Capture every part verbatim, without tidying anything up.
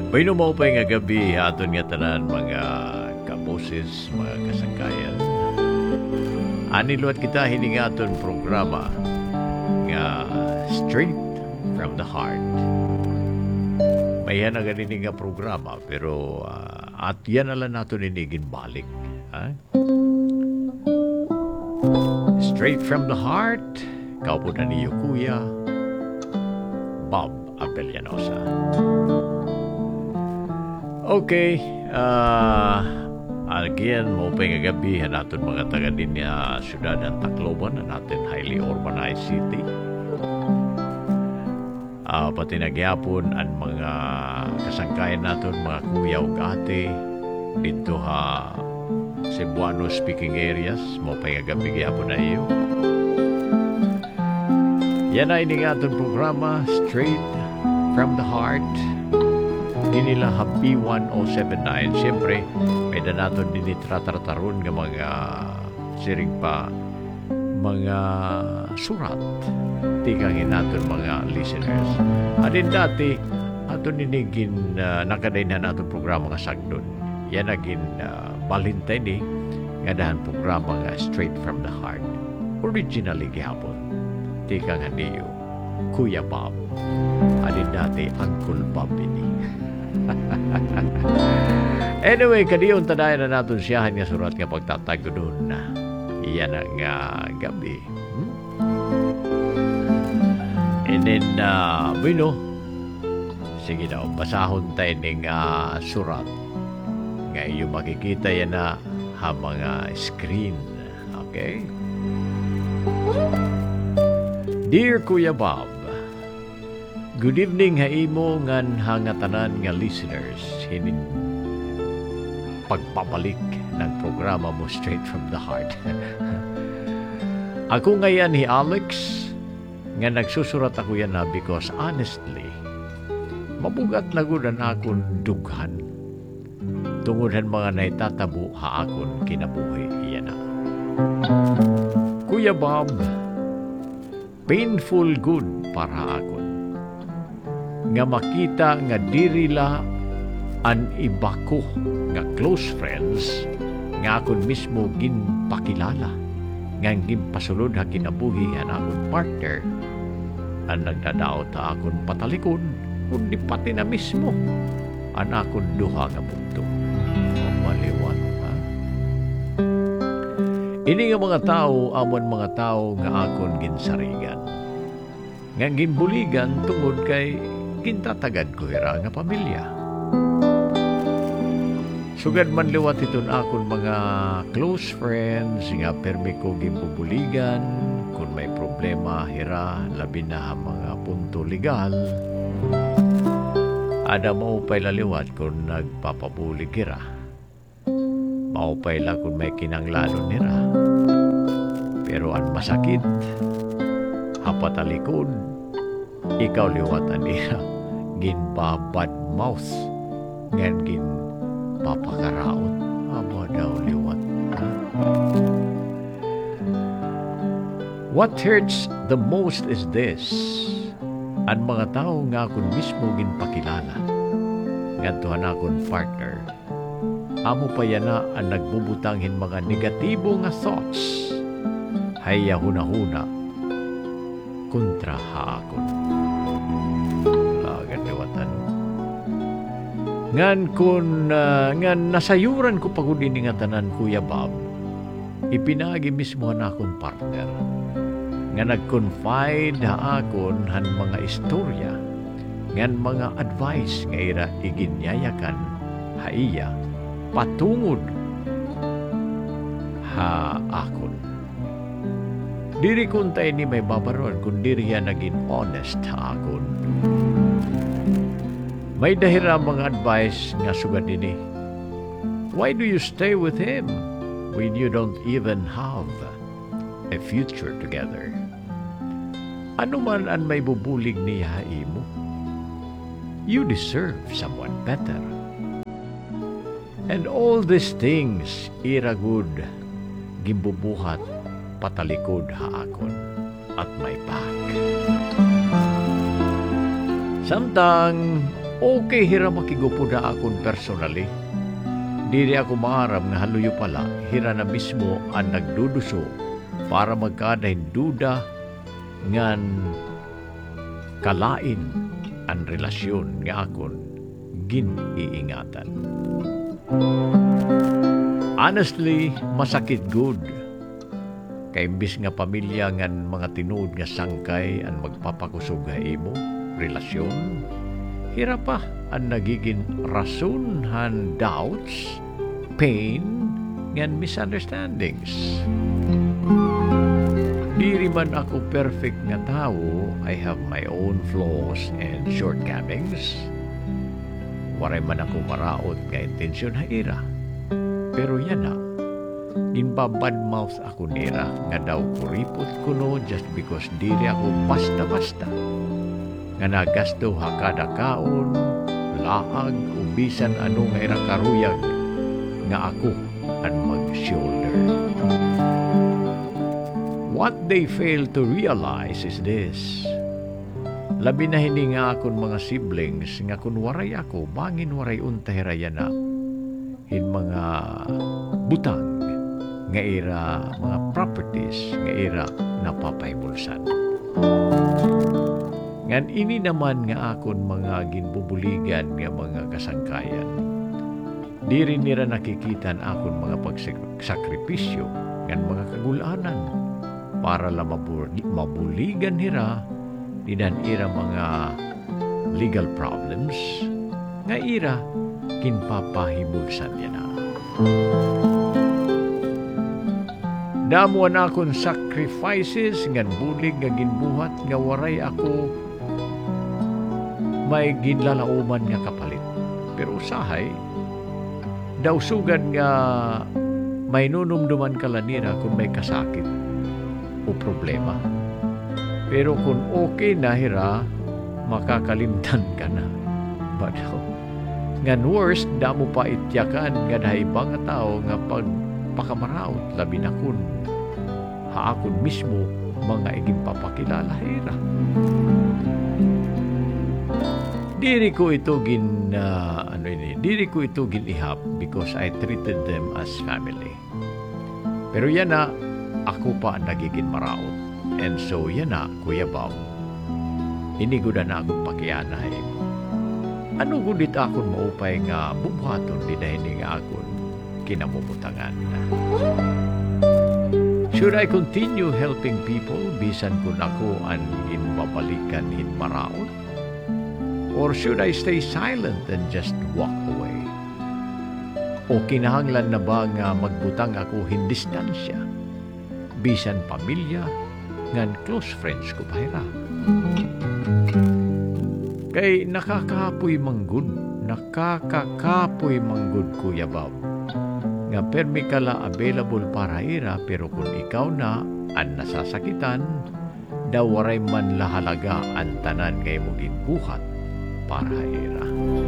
Painumopay nga gabi aton nga tanan mga kaboses, mga kasangkayan. Anilo at kita hiningaton programa nga Straight from the Heart. May yan na ganini nga programa pero uh, at yan ala nato ninigin balik. Ha? Straight from the Heart, kaupo na niyo Kuya Bob Abellanosa. Okay, uh, again, mo pa nga gabi, natin mga taga din niya syudad ng Tacloban, na natin highly urbanized city. Uh, pati nagyapon ang mga kasangkayan natin, mga kuya ug ate, dito ha Cebuano speaking areas, mo pa nga gabi gyapon na iyo. Yan ay ning aton programa, Straight from the Heart. Di nila Happy one oh seven nine. Siyempre, may danaton din itratartaron ng mga siring pa, mga surat. Tingangin natin mga listeners. Adin dati, ato ninigin uh, nakaday na natin programa nga sagdon. Yan naging uh, Valentine eh, nga dahan programa nga Straight from the Heart. Originally gihapon. Tikangan niyo, Kuya Bob. Adin dati, Uncle Bob ini. Anyway, kadiyon tanayan na natin siyahan nga surat nga pagtatago doon na iyan ang uh, gabi. Hmm? And then, uh, bueno, sige daw, basahon tayo ng uh, surat. Nga iyo makikita yan na ha mga screen. Okay? Dear Kuya Bob, good evening ha imo ngan hangatanan nga listeners hinin pagpabalik ng programa mo Straight from the Heart. Ako ngayon ni Alex nga nagsusurat ako yan na because honestly mabugat na gudan akon dughan tungudan mga naitatabo ha akon kinabuhi yan na. Kuya Bob, painful good para akon nga makita nga dirila an iba ko nga close friends nga akon mismo ginpakilala nga ginpasulod ha kinabuhi an akon partner ang nagdadaot ha akon patalikod kundi pati na mismo an akon duha nga punto. Maliwan ha? Ini nga mga tao amon mga tao nga akon ginsarigan nga ginbuligan tungod kay kintatagad ko hira nga pamilya. Sugad man liwat iton akon mga close friends nga permi ko gimbubuligan kung may problema hira labi na mga punto legal. Ada maupay laliwat kung nagpapabulig hira. Maupay la kung may kinanglanon hira. Pero ang masakit hapatalikod ikaw liwatan niya ginbabad mouth ngan gin papakaraot aba daw liwat ha? What hurts the most is this, ang mga tao nga akon mismo ginpakilala ngadtohan akon partner amo pa yana ang nagbubutanghin mga negatibo nga thoughts hayya hunahuna kontra ha akon. Lagan liwatan. Ngan kun uh, ngan nasayuran ko pagud ini nga tanan Kuya Bob. Ipinagi mismo na akon partner. Nga nag-confide ha akon han mga istorya ngan mga advice nga ira iginyayakan ha iya patungod ha akon. Diri kuntay ni may babaron kung diri yan naging honest ha akon. May dahira mga advice nga sugad ini. Why do you stay with him when you don't even have a future together? Ano man ang may bubulig niya imo? You deserve someone better. And all these things, ira good, gimbubuhat patalikod ha akon at my back. Samtang okay hira makigupo na akon personally. Dili ako maaram nga haluyo pala, hira na mismo ang nagduduso para magkadahin duda ngan kalain ang relasyon nga akon giniingatan. Honestly, masakit good. Kay imbis nga pamilya ngan mga tinuod nga sangkay ang magpapakusog nga imo, relasyon, hira pa ang nagiging rason han doubts, pain, ngan misunderstandings. Diri man ako perfect nga tao, I have my own flaws and shortcomings. Waray man ako maraot nga intensyon ha ira. Pero yan na, ginbabadmouth ako nira nga daw kuripot ko no just because diri ako basta-basta. Nga nagasto ha kada kaon, laag, ubisan ano nga ira karuyag nga ako ang mag-shoulder. What they fail to realize is this. Labi na hindi nga akong mga siblings nga kun waray ako, bangin waray untahiraya na in mga butang nga ira, mga properties nga ira napapaybulsan. Ngan ini naman nga akon mga ginbubuligan nga mga kasangkayan. Di rin nira nakikitan akon mga pagsakripisyo ngan mga kagulanan para la mabuligan nira dinan ira mga legal problems nga ira kinpapahimulsan niya na. Damo na akong sacrifices ngan bulig nga ginbuhat nga waray ako may ginlalauman nga kapalit. Pero usahay, daw sugad nga may nunumduman kalanira kung may kasakit o problema. Pero kung okay na hira, makakalimtan ka na. But ngan worst, damo pa ityakan nga dahiba nga tao nga pag pakamaraot labi na kun haakon mismo mga iging papakilala hira. Diri ko ito gin uh, ano ini, diri ko ito ginihap because I treated them as family. Pero yan na, ako pa ang nagiging maraot. And so yan na, Kuya Bob, iniguda na akong pakianay. Ano gudit akon maupay nga bubuhaton di dahil nga akon kinamumutangan. Should I continue helping people bisan kun ako ang inbabalikan hin maraot? Or should I stay silent and just walk away? O kinahanglan na ba nga magbutang ako hin distansya? Bisan pamilya, ngan close friends ko pahira. Kay nakakapoy manggod, nakakakapoy manggod Kuya Bob. Nga permi kala available para ira, pero kung ikaw na ang nasasakitan, daw waray man lahalaga ang tanan ngay mo ginbuhat para ira.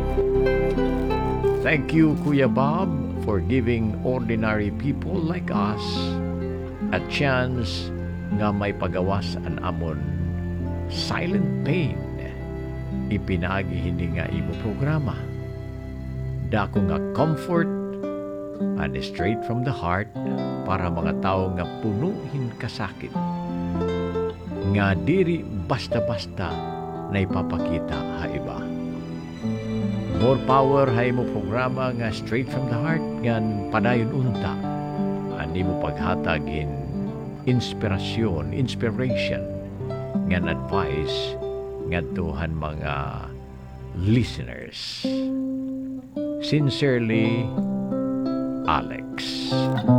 Thank you Kuya Bob for giving ordinary people like us a chance nga may pagawas an amon silent pain. Ipinaagi hindi nga imo programa. Dako nga comfort and straight from the heart para mga tao nga punuhin kasakit. Nga diri basta-basta na ipapakita ha iba. More power ha imo programa nga straight from the heart ngan padayon unta. Ani mo paghatagin inspirasyon, inspiration ngan advice ngadtuhan mga listeners. Sincerely, Alex.